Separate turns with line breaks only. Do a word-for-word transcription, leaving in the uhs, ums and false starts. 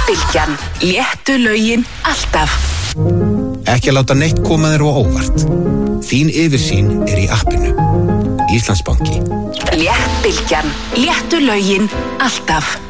Léttbylgjan, léttu lögin alltaf.
Ekki að láta neitt koma þér á óvart. Þín yfirsýn er í appinu. Íslandsbanki.
Léttbylgjan, léttu lögin alltaf.